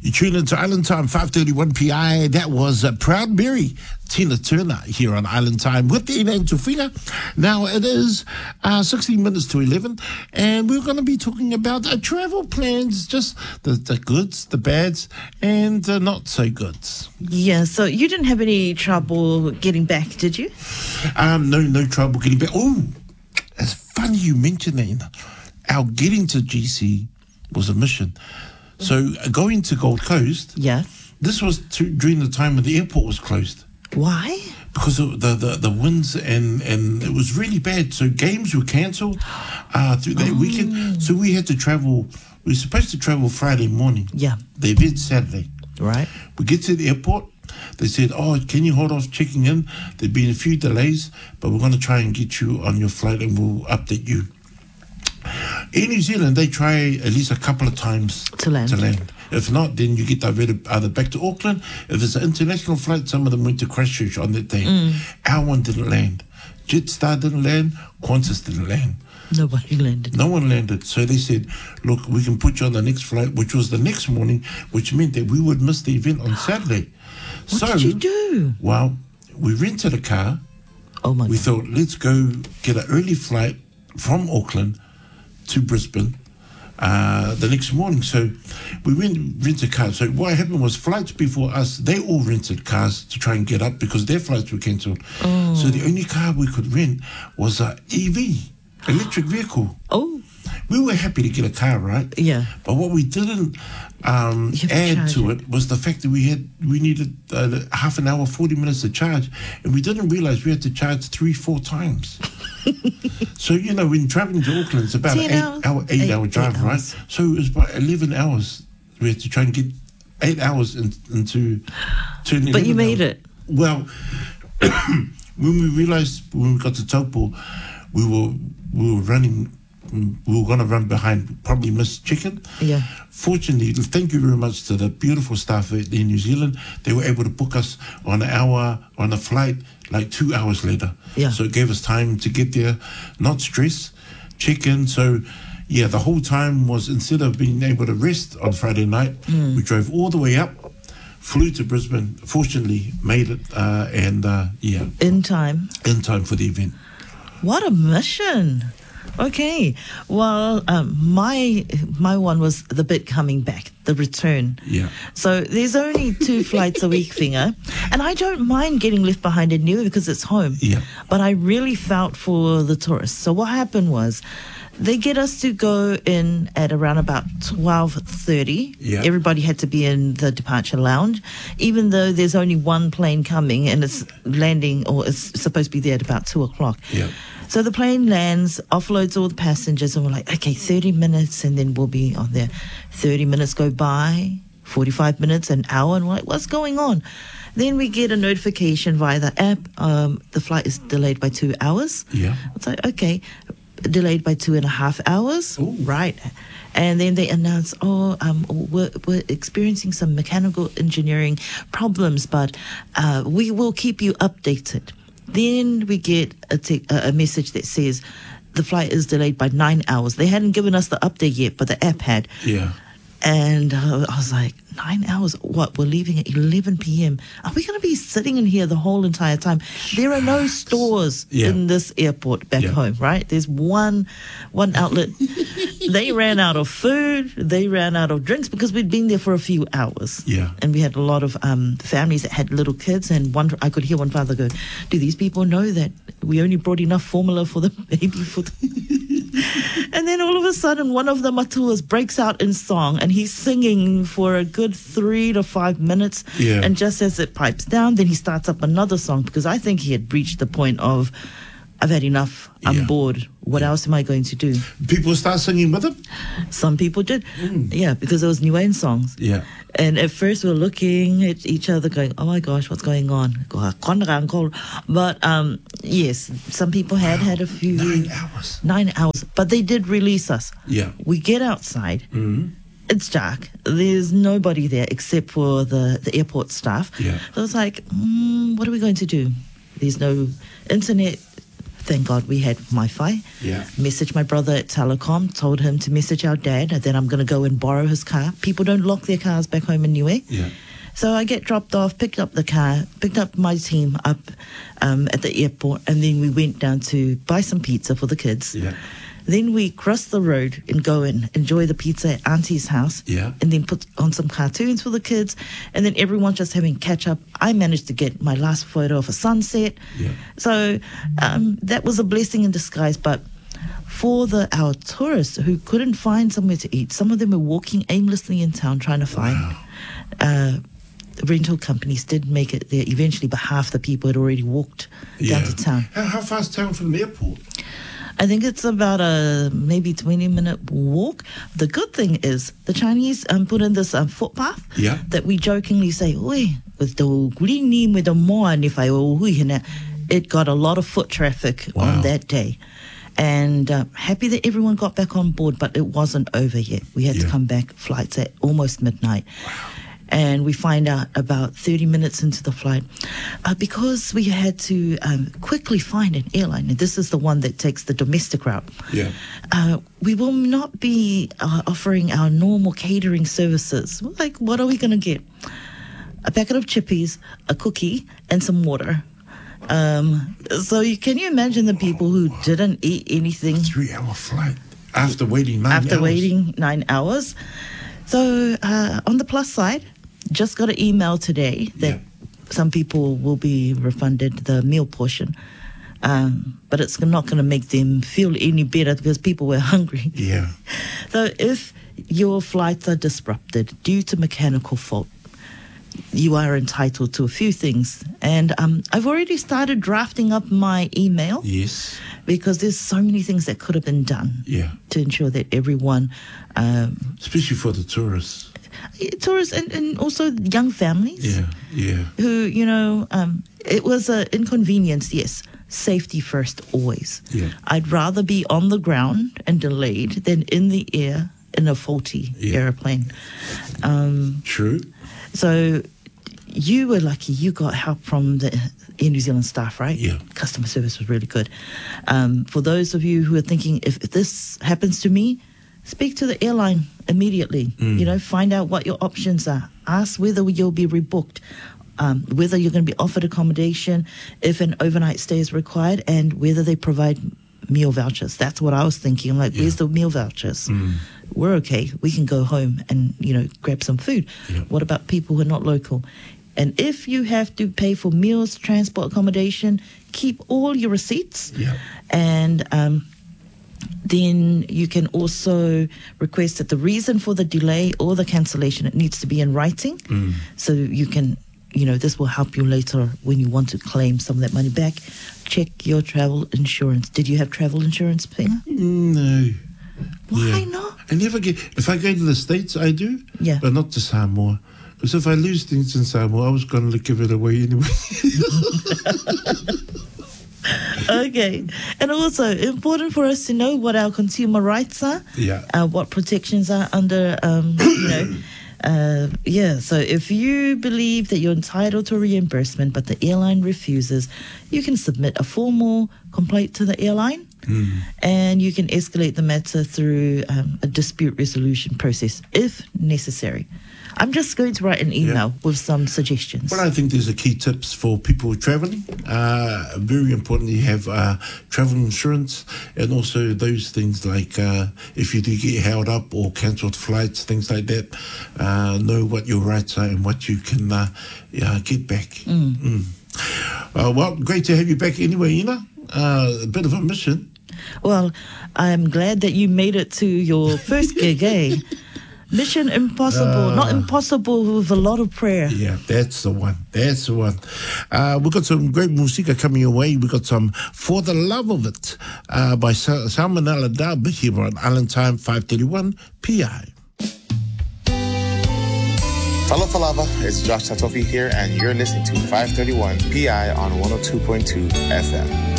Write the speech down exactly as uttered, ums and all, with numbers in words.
You tune into Island Time, five thirty-one P I. That was uh, Proud Mary, Tina Turner, here on Island Time with the Elaine Tufinga. Now, it is uh, sixteen minutes to eleven, and we're going to be talking about uh, travel plans, just the, the goods, the bads, and the not so goods. Yeah, so you didn't have any trouble getting back, did you? Um, no, no trouble getting back. Oh, it's funny you mentioned that. Our getting to G C was a mission. So uh, going to Gold Coast, Yeah. this was to, during the time when the airport was closed Why? because of the, the, the winds and, and it was really bad. So games were cancelled uh, through that Oh. weekend. So we had to travel. We were supposed to travel Friday morning. Yeah. The event Saturday. Right. We get to the airport. They said, oh, can you hold off checking in? There'd been a few delays, but we're going to try and get you on your flight and we'll update you. In New Zealand, they try at least a couple of times To land. To land. If not, then you get diverted either back to Auckland. If it's an international flight, some of them went to Christchurch on that day. Mm. Our one didn't land. Jetstar didn't land. Qantas didn't land. Nobody landed. No one landed. So they said, look, we can put you on the next flight, which was the next morning, which meant that we would miss the event on Saturday. What so, did you do? Well, we rented a car. Oh, my We God. thought, let's go get an early flight from Auckland to Brisbane uh, the next morning. So we went rented cars. So what happened was flights before us, they all rented cars to try and get up because their flights were cancelled. Oh. So the only car we could rent was an E V, electric vehicle. Oh, We were happy to get a car, right? yeah. But what we didn't um, You have to add charge to it. it was the fact that we had we needed uh, half an hour, forty minutes to charge, and we didn't realize we had to charge three, four times. So you know, when traveling to Auckland, it's about an Ten eight hours? hour, eight, Eight- hour eight drive, right? hours. So it was about eleven hours. We had to try and get eight hours in, into. To an But you eleven made hours. it. Well, when we realized when we got to Taupo, we were we were running. We were going to run behind, probably miss chicken. Yeah. Fortunately, thank you very much to the beautiful staff in New Zealand. They were able to book us on an hour, on a flight, like two hours later. Yeah. So it gave us time to get there, not stress, check in. So, yeah, the whole time was, instead of being able to rest on Friday night, Mm. we drove all the way up, flew to Brisbane, fortunately made it, uh, and, uh, yeah, In time. in time for the event. What a mission. Okay. Well, um, my my one was the bit coming back, the return. Yeah. So there's only two flights a week, Finger. And I don't mind getting left behind in Niue because it's home. Yeah. But I really felt for the tourists. So what happened was they get us to go in at around about twelve thirty. Yeah. Everybody had to be in the departure lounge, even though there's only one plane coming and it's landing, or it's supposed to be there at about two o'clock. Yeah. So the plane lands, offloads all the passengers, and we're like, okay, thirty minutes, and then we'll be on there. thirty minutes go by, forty-five minutes, an hour, and we're like, what's going on? Then we get a notification via the app, um, the flight is delayed by two hours. Yeah. It's like, okay, delayed by two and a half hours. Ooh. Right. And then they announce, oh, um, we're, we're experiencing some mechanical engineering problems, but uh, we will keep you updated. Then we get a, te- a message that says the flight is delayed by nine hours. They hadn't given us the update yet, but the app had. Yeah. And uh, I was like, nine hours? What? We're leaving at eleven p.m. Are we going to be sitting in here the whole entire time? There are no stores Yeah. in this airport back Yeah. home, right? There's one one outlet. They ran out of food. They ran out of drinks because we'd been there for a few hours. Yeah. And we had a lot of um, families that had little kids. And one, I could hear one father go, do these people know that we only brought enough formula for the baby for the... And then all of a sudden, one of the matuas breaks out in song, and he's singing for a good three to five minutes. Yeah. And just as it pipes down, then he starts up another song, because I think he had reached the point of, I've had enough. I'm Yeah. bored. What else am I going to do? People start singing with him? Some people did. Yeah, because it was Niuean songs. Yeah. And at first we're looking at each other going, oh my gosh, what's going on? But um, yes, some people had had a few... Nine hours. Nine hours. But they did release us. Yeah. We get outside. Mm-hmm. It's dark. There's nobody there except for the, the airport staff. Yeah. So it's like, mm, what are we going to do? There's no internet. thank God we had Wi-Fi. Yeah. Messaged my brother at Telecom, told him to message our dad, and then I'm going to go and borrow his car. People don't lock their cars back home in Niue. Yeah. So I get dropped off, picked up the car, picked up my team up um, at the airport, and then we went down to buy some pizza for the kids. Yeah. Then we cross the road and go and enjoy the pizza at Auntie's house. Yeah. And then put on some cartoons for the kids. And then everyone just having catch up. I managed to get my last photo of a sunset. Yeah. So um, that was a blessing in disguise. But for the our tourists who couldn't find somewhere to eat, some of them were walking aimlessly in town trying to find. Wow. Uh, rental companies did make it there eventually, but half the people had already walked down Yeah. to town. How, how far is town from the airport? I think it's about a maybe twenty minute walk. The good thing is the Chinese um, put in this um, footpath Yeah. that we jokingly say, "Oi, with the green with the moa ni whai o hui hina." It got a lot of foot traffic Wow. on that day. And uh, happy that everyone got back on board, but it wasn't over yet. We had Yeah. to come back flights at almost midnight. And we find out about thirty minutes into the flight uh, because we had to um, quickly find an airline, and this is the one that takes the domestic route. Yeah. Uh, we will not be uh, offering our normal catering services. We're like, what are we going to get? A packet of chippies, a cookie, and some water. Um, so you, can you imagine the people who didn't eat anything Three hour flight after waiting nine after hours. waiting nine hours? So uh, on the plus side, just got an email today that Yeah. some people will be refunded the meal portion. Um, but it's not going to make them feel any better because people were hungry. Yeah. So if your flights are disrupted due to mechanical fault, you are entitled to a few things. And um, I've already started drafting up my email Yes. because there's so many things that could have been done Yeah. to ensure that everyone, um, Especially for the tourists. tourists and, and also young families Yeah. Yeah. who, you know, um, it was an inconvenience, yes. Safety first, always. Yeah. I'd rather be on the ground and delayed than in the air in a faulty Yeah. airplane. Um, True. so you were lucky you got help from the Air New Zealand staff, right? Yeah. Customer service was really good. Um, for those of you who are thinking, if, if this happens to me, speak to the airline immediately. Mm. You know, find out what your options are. Ask whether you'll be rebooked, um, whether you're going to be offered accommodation, if an overnight stay is required, and whether they provide meal vouchers. That's what I was thinking. I'm like, Yeah. where's the meal vouchers? Mm. We're okay. We can go home and, you know, grab some food. Yeah. What about people who are not local? And if you have to pay for meals, transport, accommodation, keep all your receipts. Yeah. And um, then you can also request that the reason for the delay or the cancellation, it needs to be in writing. Mm. So you can, you know, this will help you later when you want to claim some of that money back. Check your travel insurance. Did you have travel insurance, Pena? No. Why Yeah. not? I never get. If I go to the States, I do. Yeah. But not to Samoa. Because if I lose things in Samoa, I was going to give it away anyway. Okay. And also, important for us to know what our consumer rights are, Yeah. uh, what protections are under, um, you know. Uh, yeah, so if you believe that you're entitled to a reimbursement but the airline refuses, you can submit a formal complaint to the airline. Mm. And you can escalate the matter through um, a dispute resolution process if necessary. I'm just going to write an email with some suggestions. Well, I think there's a key tips for people travelling. Uh, very important, you have uh, travel insurance, and also those things like uh, if you do get held up or cancelled flights, things like that, uh, know what your rights are and what you can uh, uh, get back. Mm. Mm. Uh, well, great to have you back anyway, Ina. Uh, a bit of a mission. Well, I'm glad that you made it to your first gig, eh? Mission impossible. Uh, Not impossible with a lot of prayer. Yeah, that's the one. That's the one. Uh, we've got some great musica coming your way. We've got some For the Love of It uh, by Sa- Salmonella Dub here on Island Time five thirty-one P I. Hello, Falava. It's Josh Tatofi here, and you're listening to five thirty-one P I on one oh two point two F M.